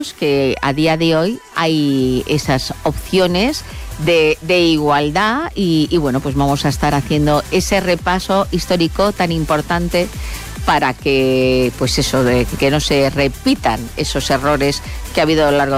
que a día de hoy hay esas opciones de igualdad y bueno, pues vamos a estar haciendo ese repaso histórico tan importante para que, pues eso, de que no se repitan esos errores que ha habido a lo largo